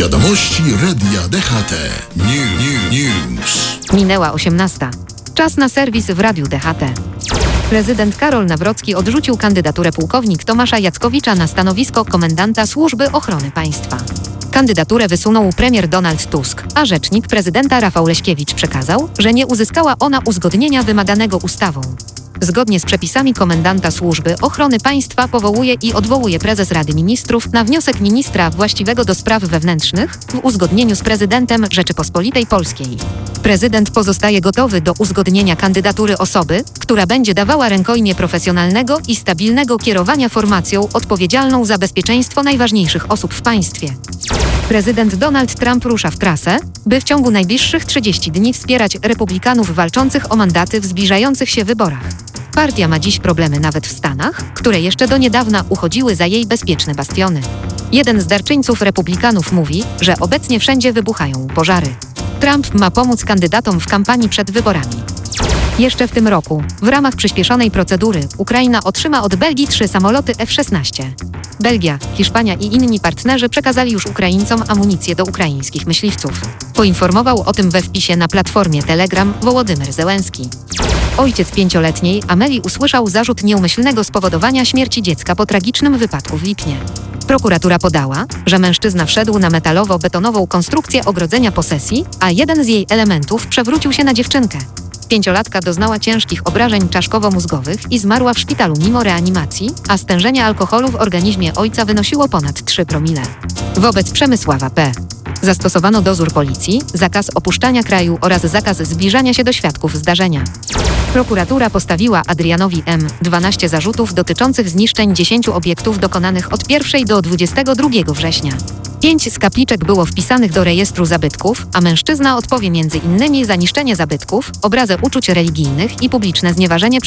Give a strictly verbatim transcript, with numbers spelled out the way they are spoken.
Wiadomości Radia D H T. New, News. Minęła osiemnasta. Czas na serwis w Radiu D H T. Prezydent Karol Nawrocki odrzucił kandydaturę pułkownik Tomasza Jackowicza na stanowisko komendanta Służby Ochrony Państwa. Kandydaturę wysunął premier Donald Tusk, a rzecznik prezydenta Rafał Leśkiewicz przekazał, że nie uzyskała ona uzgodnienia wymaganego ustawą. Zgodnie z przepisami komendanta Służby Ochrony Państwa powołuje i odwołuje prezes Rady Ministrów na wniosek ministra właściwego do spraw wewnętrznych w uzgodnieniu z prezydentem Rzeczypospolitej Polskiej. Prezydent pozostaje gotowy do uzgodnienia kandydatury osoby, która będzie dawała rękojmię profesjonalnego i stabilnego kierowania formacją odpowiedzialną za bezpieczeństwo najważniejszych osób w państwie. Prezydent Donald Trump rusza w trasę, by w ciągu najbliższych trzydziestu dni wspierać republikanów walczących o mandaty w zbliżających się wyborach. Partia ma dziś problemy nawet w Stanach, które jeszcze do niedawna uchodziły za jej bezpieczne bastiony. Jeden z darczyńców republikanów mówi, że obecnie wszędzie wybuchają pożary. Trump ma pomóc kandydatom w kampanii przed wyborami. Jeszcze w tym roku, w ramach przyspieszonej procedury, Ukraina otrzyma od Belgii trzy samoloty F szesnaście. Belgia, Hiszpania i inni partnerzy przekazali już Ukraińcom amunicję do ukraińskich myśliwców. Poinformował o tym we wpisie na platformie Telegram Wołodymyr Zełenski. Ojciec pięcioletniej Amelii usłyszał zarzut nieumyślnego spowodowania śmierci dziecka po tragicznym wypadku w Lipnie. Prokuratura podała, że mężczyzna wszedł na metalowo-betonową konstrukcję ogrodzenia posesji, a jeden z jej elementów przewrócił się na dziewczynkę. Pięciolatka doznała ciężkich obrażeń czaszkowo-mózgowych i zmarła w szpitalu mimo reanimacji, a stężenie alkoholu w organizmie ojca wynosiło ponad trzy promile. Wobec Przemysława P. zastosowano dozór policji, zakaz opuszczania kraju oraz zakaz zbliżania się do świadków zdarzenia. Prokuratura postawiła Adrianowi M. dwanaście zarzutów dotyczących zniszczeń dziesięciu obiektów dokonanych od pierwszego do dwudziestego drugiego września. Pięć z kapliczek było wpisanych do rejestru zabytków, a mężczyzna odpowie między innymi za niszczenie zabytków, obrazę uczuć religijnych i publiczne znieważenie